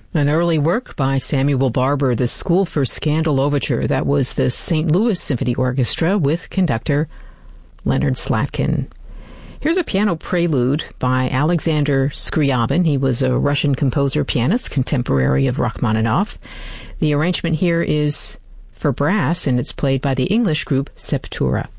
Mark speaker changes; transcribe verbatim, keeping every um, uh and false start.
Speaker 1: An early work by Samuel Barber, the School for Scandal Overture. That was the Saint Louis Symphony Orchestra with conductor Leonard Slatkin. Here's a piano prelude by Alexander Scriabin. He was a Russian composer, pianist, contemporary of Rachmaninoff. The arrangement here is for brass, and it's played by the English group Septura.